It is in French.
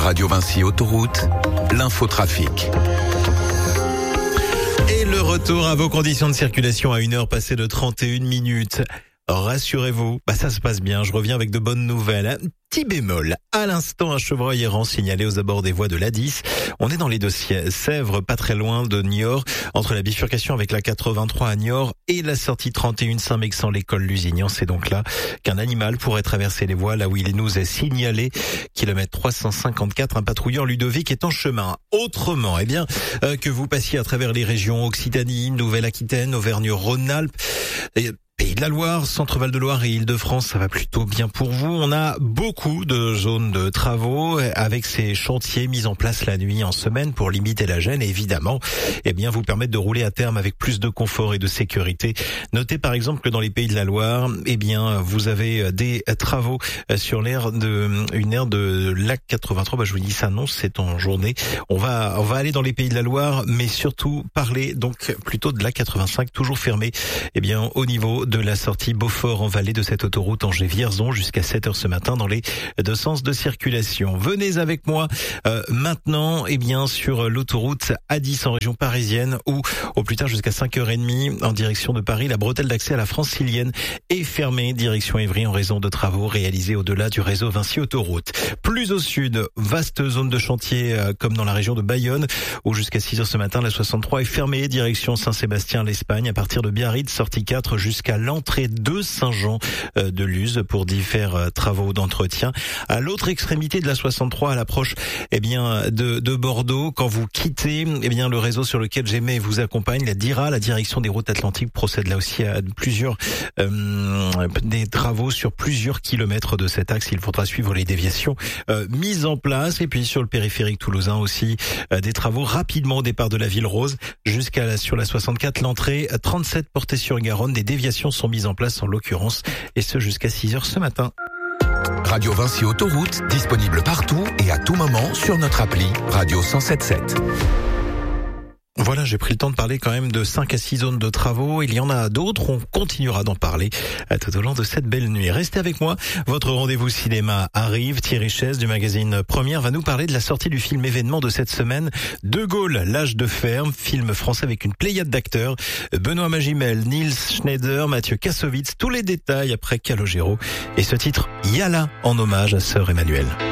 Radio Vinci Autoroute, l'infotrafic. Et le retour à vos conditions de circulation à 1h passée de 31 minutes. Rassurez-vous, ça se passe bien, je reviens avec de bonnes nouvelles. Un petit bémol, à l'instant un chevreuil errant signalé aux abords des voies de l'A10. On est dans les Deux-Sèvres, pas très loin de Niort, entre la bifurcation avec la 83 à Niort et la sortie 31 Saint-Mexan, l'école Lusignan. C'est donc là qu'un animal pourrait traverser les voies, là où il nous est signalé. Kilomètre 354, un patrouilleur Ludovic est en chemin. Autrement, que vous passiez à travers les régions Occitanie, Nouvelle-Aquitaine, Auvergne-Rhône-Alpes, Pays de la Loire, Centre-Val de Loire et Île-de-France, ça va plutôt bien pour vous. On a beaucoup de zones de travaux avec ces chantiers mis en place la nuit en semaine pour limiter la gêne et évidemment, vous permettre de rouler à terme avec plus de confort et de sécurité. Notez par exemple que dans les Pays de la Loire, vous avez des travaux sur une aire de Lac 83. Je vous dis ça, non, c'est en journée. On va aller dans les Pays de la Loire, mais surtout parler donc plutôt de Lac 85, toujours fermé, au niveau de la sortie Beaufort en vallée de cette autoroute Angers-Vierzon jusqu'à 7h ce matin dans les deux sens de circulation. Venez avec moi maintenant sur l'autoroute A10 en région parisienne ou au plus tard jusqu'à 5h30 en direction de Paris. La bretelle d'accès à la Francilienne est fermée direction Évry en raison de travaux réalisés au-delà du réseau Vinci Autoroute. Plus au sud, vaste zone de chantier comme dans la région de Bayonne où jusqu'à 6h ce matin la 63 est fermée direction Saint-Sébastien l'Espagne à partir de Biarritz, sortie 4 jusqu'à l'entrée de Saint-Jean de Luz pour divers travaux d'entretien. À l'autre extrémité de la 63 à l'approche de Bordeaux, quand vous quittez le réseau sur lequel j'aimais vous accompagne, la DIRA, la direction des routes atlantiques, procède là aussi à plusieurs des travaux sur plusieurs kilomètres de cet axe. Il faudra suivre les déviations mises en place et puis sur le périphérique toulousain aussi des travaux rapidement au départ de la Ville Rose sur la 64, l'entrée 37 portée sur Garonne. Des déviations sont mises en place en l'occurrence et ce jusqu'à 6h ce matin. Radio Vinci Autoroute, disponible partout et à tout moment sur notre appli Radio 107.7. Voilà, j'ai pris le temps de parler quand même de 5 à 6 zones de travaux. Il y en a d'autres, on continuera d'en parler tout au long de cette belle nuit. Restez avec moi, votre rendez-vous cinéma arrive. Thierry Chaise du magazine Première va nous parler de la sortie du film événement de cette semaine, De Gaulle, l'âge de fer, film français avec une pléiade d'acteurs, Benoît Magimel, Nils Schneider, Mathieu Kassovitz, tous les détails après Calogero et ce titre Yala en hommage à Sœur Emmanuelle.